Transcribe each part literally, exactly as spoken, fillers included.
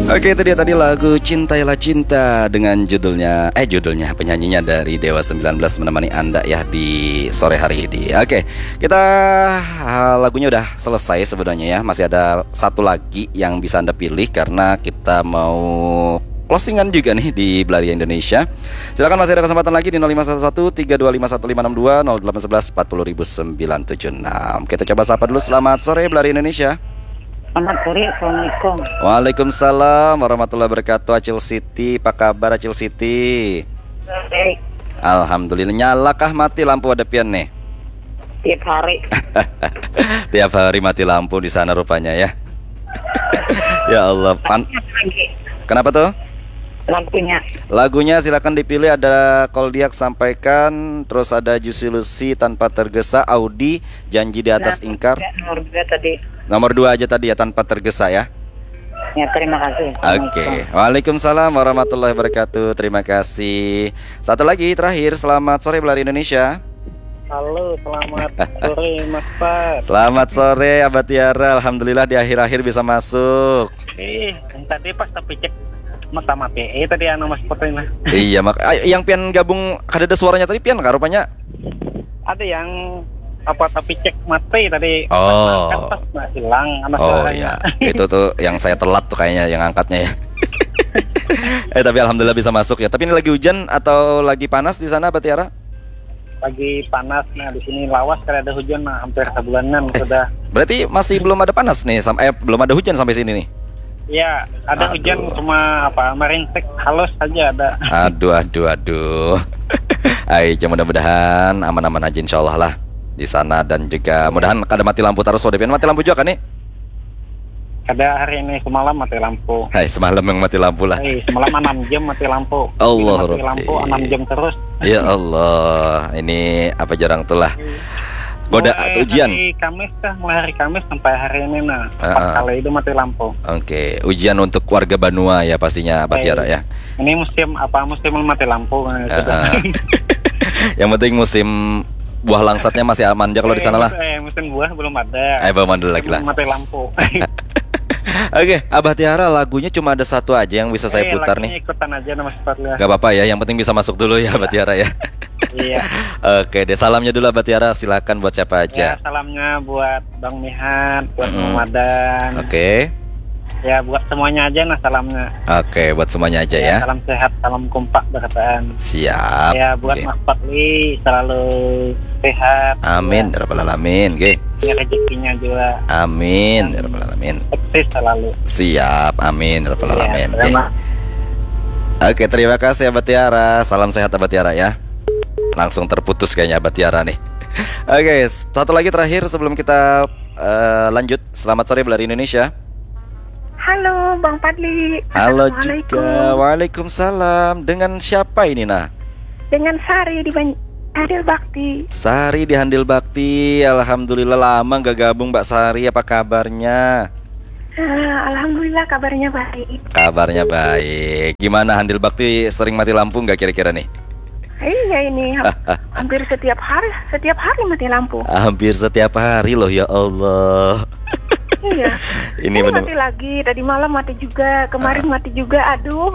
Oke, itu dia tadi lagu Cintailah Cinta dengan judulnya Eh judulnya penyanyinya dari Dewa sembilan belas menemani Anda ya di sore hari ini. Oke, kita lagunya udah selesai sebenarnya ya. Masih ada satu lagi yang bisa Anda pilih karena kita mau closingan juga nih di Belaria Indonesia. Silakan, masih ada kesempatan lagi di nol lima satu satu tiga dua lima satu lima enam dua nol delapan satu satu empat nol sembilan tujuh enam. Kita coba sapa dulu. Selamat sore Belaria Indonesia. Selamat sore, Assalamualaikum. Waalaikumsalam warahmatullahi wabarakatuh. Acil Siti, apa kabar Acil Siti? Baik. Alhamdulillah. Nyalakah mati lampu ada pian nih? Tiap hari. Tiap hari mati lampu di sana rupanya ya. Ya Allah. Pan- Kenapa tuh? Lampunya. Lagunya silakan dipilih. Ada Koldiak Sampaikan, terus ada Juicy Lucy, Tanpa Tergesa, Audi, Janji di Atas Ingkar. Nomor dua tadi. Nomor dua aja tadi ya, Tanpa Tergesa ya. Ya, terima kasih. Oke, waalaikumsalam warahmatullahi wabarakatuh. Terima kasih. Satu lagi terakhir, selamat sore Belaria Indonesia. Halo, selamat sore Mas Pak. Selamat sore Abah Tiara. Alhamdulillah di akhir-akhir bisa masuk. Eh, tadi pas tapi cek sama P E tadi anu Mas fotonya. Iya, mak yang pian gabung ada suaranya tadi pian nggak rupanya? Ada yang apa tapi cek mati tadi. Oh. Kan pas nggak hilang anak Oh suaranya. iya, itu tuh yang saya telat tuh kayaknya yang angkatnya ya. Eh tapi alhamdulillah bisa masuk ya. Tapi ini lagi hujan atau lagi panas di sana Abah Tiara? Lagi panas, nah di sini lawas karena ada hujan, nah, hampir sebulanan eh, sudah. Berarti masih belum ada panas nih, sampai eh, belum ada hujan sampai sini nih. Ya, ada aduh. Hujan cuma apa merintik halus saja ada. Aduh, aduh, aduh. Ayo, mudah-mudahan aman-aman aja insyaallah lah di sana, dan juga mudahan ada mati lampu terus. Wadah, mati lampu juga kan nih? Ada hari ini semalam mati lampu. Hai, semalam yang mati lampu lah. Hai, semalam enam jam mati lampu. Allah mati Rabbi. lampu enam jam terus. Ya Allah, ini apa jarang tuh lah. Goda mulai ujian. Hari Kamis kah, mulai hari Kamis sampai hari ini nah empat uh, kali itu mati lampu. Oke, okay. Ujian untuk warga Banua ya pastinya Abah Tiara ya. Ini musim apa musim mati lampu. Uh, uh. Yang penting musim buah langsatnya masih aman aja kalau di sana lah. Eh, musim buah belum ada. Eh, belum ada lagi lah. Mati lampu. Oke, okay, Abah Tiara lagunya cuma ada satu aja yang bisa saya eh, putar nih. Ikutan aja nama sepatnya. Gak apa-apa ya, yang penting bisa masuk dulu ya Abah Tiara ya. Iya. Oke deh, salamnya dulu Abah Tiara, silakan buat siapa aja. Ya, salamnya buat Bang Mihan, buat mm-hmm. Ramadan. Oke. Okay. Ya, buat semuanya aja nah salamnya. Oke, okay, buat semuanya aja ya. ya. Salam sehat, salam kompak berkataan. Siap. Ya, buat okay. Mas Patli selalu sehat. Amin, ya rabbal alamin. Oke. Okay. Rezekinya juga. Amin, ya rabbal alamin. Sukses selalu. Siap, amin, ya rabbal alamin. Ya, Oke. Oke, terima kasih Abah Tiara. Salam sehat Abah Tiara ya. Langsung terputus kayaknya Abah Tiara nih. Oke, satu lagi terakhir sebelum kita uh, lanjut. Selamat sore Belaria Indonesia. Halo Bang Padli. Halo juga. Waalaikumsalam. Dengan siapa ini nah? Dengan Sari di Ban- Handil Bakti. Sari di Handil Bakti. Alhamdulillah lama gak gabung Mbak Sari. Apa kabarnya? Uh, Alhamdulillah kabarnya baik. Kabarnya baik. Gimana Handil Bakti, sering mati lampu gak kira-kira nih? Iya ini hampir setiap hari, setiap hari mati lampu. Hampir setiap hari loh ya Allah. Iya. Ini oh, bener... mati lagi, tadi malam mati juga, kemarin uh. mati juga, aduh.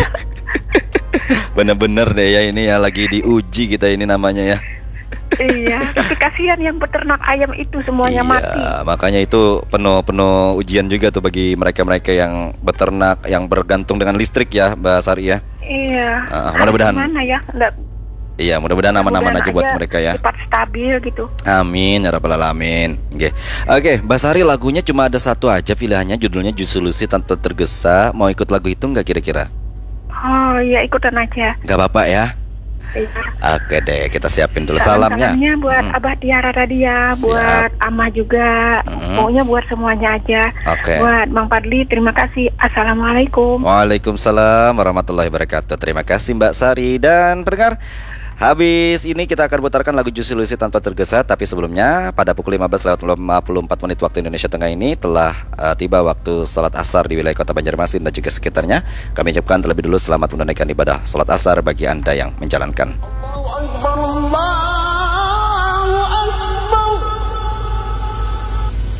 Bener-bener deh ya, ini ya lagi diuji kita ini namanya ya. Iya, tapi kasihan yang peternak ayam itu semuanya iya, mati. Makanya itu penuh-penuh ujian juga tuh bagi mereka-mereka yang beternak, yang bergantung dengan listrik ya Mbak Sari ya. Iya. Uh, mudah-mudahan. Mana ya? Nggak... Iya, mudah-mudahan aman-aman aja buat mereka ya. Cepat stabil gitu. Amin ya rabbal alamin. Oke. Oke, Mbak Sari lagunya cuma ada satu aja pilihannya, judulnya Juicy Lucy Tanpa Tergesa. Mau ikut lagu itu nggak kira-kira? Oh iya, ikutan aja. Gak apa-apa ya. Iya. Oke deh, kita siapin dulu Salam salamnya. Salamnya buat hmm. Abah Tiara tadi ya, buat Amah juga. Hmm. Pokoknya buat semuanya aja. Oke. Buat Bang Padli, terima kasih. Assalamualaikum. Waalaikumsalam warahmatullahi wabarakatuh. Terima kasih Mbak Sari. Dan pendengar, habis ini kita akan putarkan lagu Juicy Lucy Tanpa Tergesa. Tapi sebelumnya pada pukul lima belas lewat lima puluh empat menit waktu Indonesia Tengah ini telah uh, tiba waktu salat asar di wilayah kota Banjarmasin dan juga sekitarnya. Kami ucapkan terlebih dulu selamat menunaikan ibadah salat asar bagi Anda yang menjalankan.